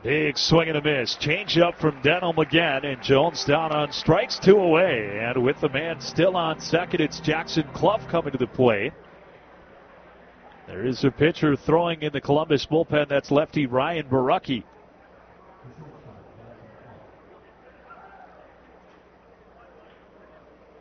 Big swing and a miss. Change up from Denham again, and Jones down on strikes, 2 away. And with the man still on second, it's Jackson Clough coming to the plate. There is a pitcher throwing in the Columbus bullpen. That's lefty Ryan Borucki.